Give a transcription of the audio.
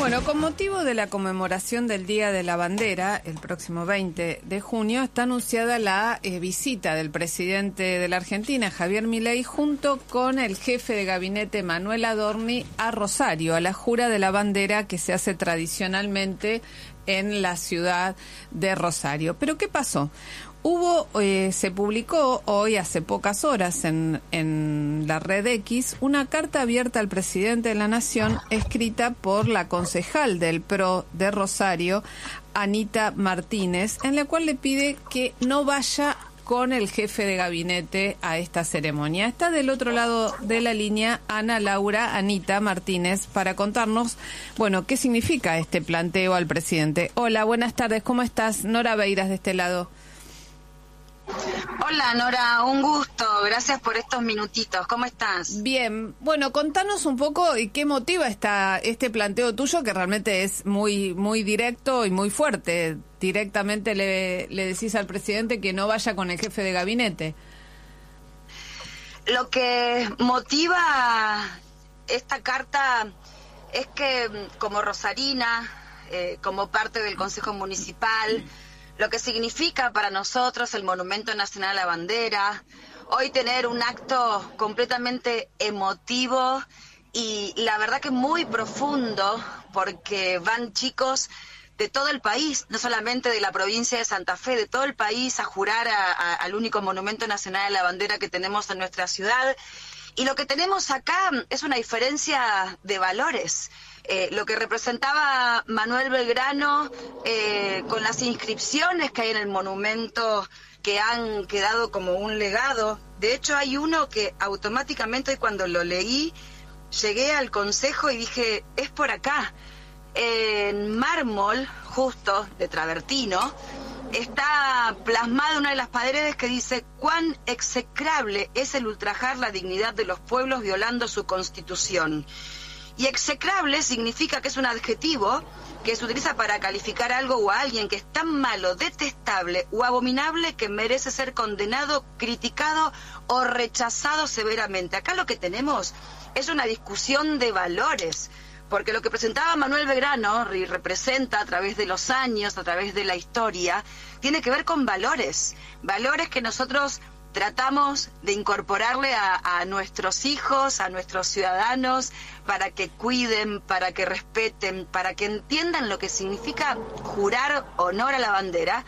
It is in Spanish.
Bueno, con motivo de la conmemoración del Día de la Bandera, el próximo 20 de junio, está anunciada la visita del presidente de la Argentina, Javier Milei, junto con el jefe de gabinete, Manuel Adorni, a Rosario, a la jura de la bandera que se hace tradicionalmente en la ciudad de Rosario. ¿Pero qué pasó? Se publicó hoy, hace pocas horas, en la red X, una carta abierta al presidente de la Nación, escrita por la concejal del PRO de Rosario, Anita Martínez, en la cual le pide que no vaya con el jefe de gabinete a esta ceremonia. Está del otro lado de la línea Ana Laura Anita Martínez para contarnos, bueno, qué significa este planteo al presidente. Hola, buenas tardes, ¿cómo estás? Nora Beiras de este lado. Hola Nora, un gusto, gracias por estos minutitos, ¿cómo estás? Bien, bueno, contanos un poco qué motiva este planteo tuyo, que realmente es muy directo y muy fuerte. Directamente le decís al presidente que no vaya con el jefe de gabinete. Lo que motiva esta carta es que como rosarina, como parte del Consejo Municipal, lo que significa para nosotros el Monumento Nacional a la Bandera, hoy tener un acto completamente emotivo y la verdad que muy profundo, porque van chicos de todo el país, no solamente de la provincia de Santa Fe, de todo el país a jurar al único Monumento Nacional a la Bandera que tenemos en nuestra ciudad. Y lo que tenemos acá es una diferencia de valores. Lo que representaba Manuel Belgrano con las inscripciones que hay en el monumento, que han quedado como un legado. De hecho, hay uno que automáticamente cuando lo leí, llegué al consejo y dije, es por acá. En mármol, justo, de travertino, está plasmada una de las paredes que dice: cuán execrable es el ultrajar la dignidad de los pueblos violando su constitución. Y execrable significa que es un adjetivo que se utiliza para calificar algo o a alguien que es tan malo, detestable o abominable que merece ser condenado, criticado o rechazado severamente. Acá lo que tenemos es una discusión de valores, porque lo que presentaba Manuel Belgrano y representa a través de los años, a través de la historia, tiene que ver con valores, valores que nosotros tratamos de incorporarle a nuestros hijos, a nuestros ciudadanos, para que cuiden, para que respeten, para que entiendan lo que significa jurar honor a la bandera,